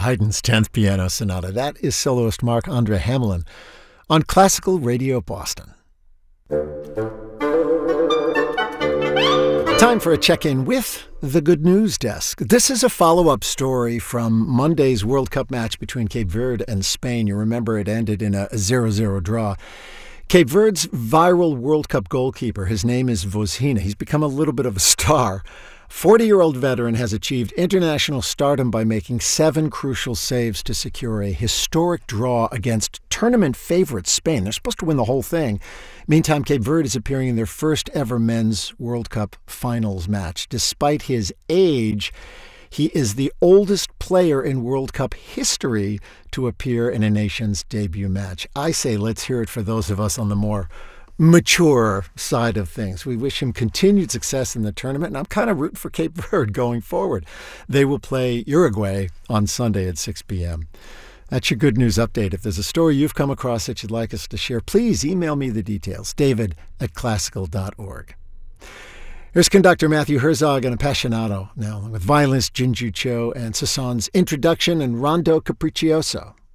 Haydn's 10th Piano Sonata. That is soloist Marc-Andre Hamelin on Classical Radio Boston. Time for a check-in with the Good News Desk. This is a follow-up story from Monday's World Cup match between Cape Verde and Spain. You remember it ended in a 0-0 draw. Cape Verde's viral World Cup goalkeeper, his name is Vozina. He's become a little bit of a star. 40-year-old veteran has achieved international stardom by making 7 crucial saves to secure a historic draw against tournament favorite Spain. They're supposed to win the whole thing. Meantime, Cape Verde is appearing in their first ever men's World Cup finals match. Despite his age, he is the oldest player in World Cup history to appear in a nation's debut match. I say let's hear it for those of us on the more mature side of things. We wish him continued success in the tournament, and I'm kind of rooting for Cape Verde going forward. They will play Uruguay on Sunday at 6 p.m. That's your Good News Update. If there's a story you've come across that you'd like us to share, please email me the details, david@classical.org. Here's conductor Matthew Herzog and Appassionato now with violinist Jinju Cho and Sasson's Introduction and Rondo Capriccioso.